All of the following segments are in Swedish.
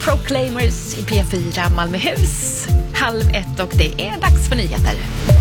Proclaimers i P4 Malmöhus. 12:30 och det är dags för nyheter.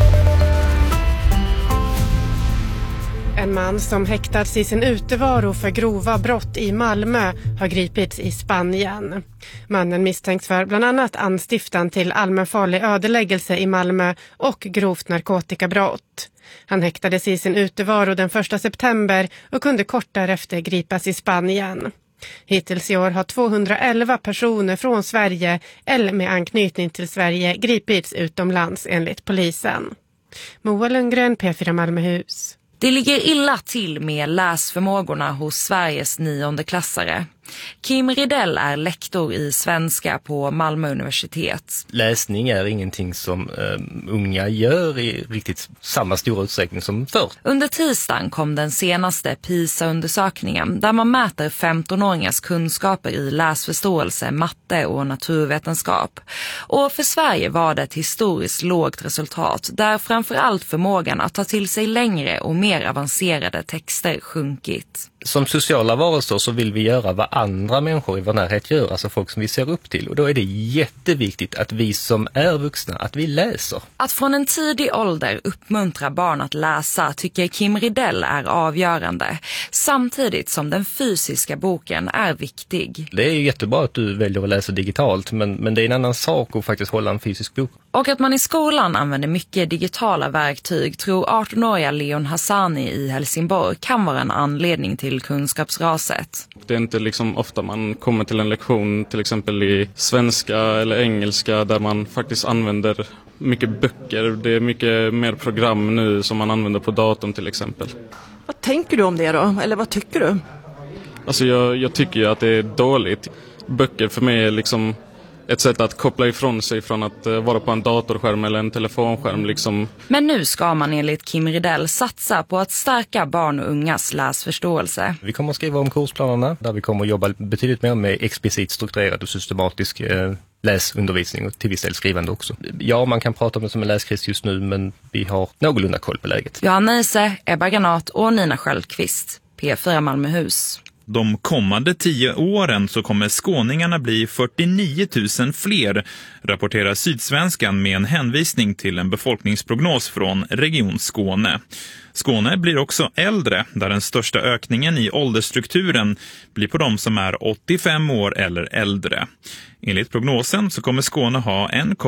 En man som häktats i sin utevaro för grova brott i Malmö har gripits i Spanien. Mannen misstänks för bland annat anstiftan till allmänfarlig ödeläggelse i Malmö och grovt narkotikabrott. Han häktades i sin utevaro den 1 september och kunde kort därefter gripas i Spanien. Hittills i år har 211 personer från Sverige eller med anknytning till Sverige gripits utomlands enligt polisen. Moa Lundgren, P4 Malmöhus. Det ligger illa till med läsförmågorna hos Sveriges 9:e-klassare. Kim Ridell är lektor i svenska på Malmö universitet. Läsning är ingenting som unga gör i riktigt samma stora utsträckning som förr. Under tisdagen kom den senaste PISA-undersökningen där man mäter 15-åringars kunskaper i läsförståelse, matte och naturvetenskap. Och för Sverige var det ett historiskt lågt resultat där framförallt förmågan att ta till sig längre och mer avancerade texter sjunkit. Som sociala varelser så vill vi göra vad andra människor i vår närhet gör, alltså folk som vi ser upp till. Och då är det jätteviktigt att vi som är vuxna, att vi läser. Att från en tidig ålder uppmuntra barn att läsa tycker Kim Ridell är avgörande. Samtidigt som den fysiska boken är viktig. Det är ju jättebra att du väljer att läsa digitalt, men det är en annan sak att faktiskt hålla en fysisk bok. Och att man i skolan använder mycket digitala verktyg tror 18-åriga Leon Hassani i Helsingborg kan vara en anledning till kunskapsraset. Det är inte liksom ofta man kommer till en lektion till exempel i svenska eller engelska där man faktiskt använder mycket böcker. Det är mycket mer program nu som man använder på datorn till exempel. Vad tänker du om det då? Eller vad tycker du? Alltså jag tycker ju att det är dåligt. Böcker för mig är liksom ett sätt att koppla ifrån sig från att vara på en datorskärm eller en telefonskärm liksom. Men nu ska man enligt Kim Ridell satsa på att stärka barn och ungas läsförståelse. Vi kommer att skriva om kursplanerna där vi kommer att jobba betydligt mer med explicit strukturerad och systematisk läsundervisning och till viss del skrivande också. Ja, man kan prata om det som en läskris just nu, men vi har någorlunda koll på läget. Johanna Ise, Ebba Granat och Nina Sköldqvist, P4 Malmöhus. De kommande 10 åren så kommer skåningarna bli 49 000 fler, rapporterar Sydsvenskan med en hänvisning till en befolkningsprognos från Region Skåne. Skåne blir också äldre, där den största ökningen i åldersstrukturen blir på de som är 85 år eller äldre. Enligt prognosen så kommer Skåne ha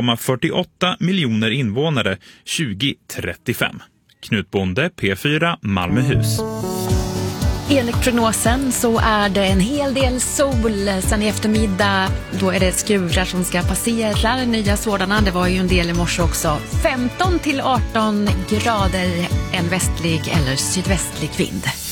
1,48 miljoner invånare 2035. Knut Bonde, P4 Malmöhus. Enligt prognosen så är det en hel del sol sen i eftermiddag. Då är det skurar som ska passera, nya sådana. Det var ju en del i morse också. 15 till 18 grader, en västlig eller sydvästlig vind.